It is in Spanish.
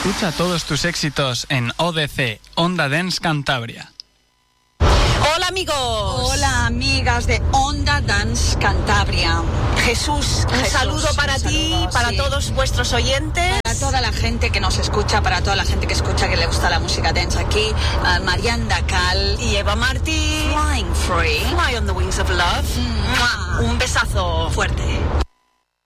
Escucha todos tus éxitos en ODC, Onda Dance Cantabria. Hola amigos. Hola amigas de Onda Dance Cantabria. Jesús, un saludo para ti, para todos vuestros oyentes. Para toda la gente que nos escucha, para toda la gente que escucha que le gusta la música dance aquí. Marian Dacal y Eva Martí. Flying Free. Fly on the Wings of Love. Un besazo fuerte.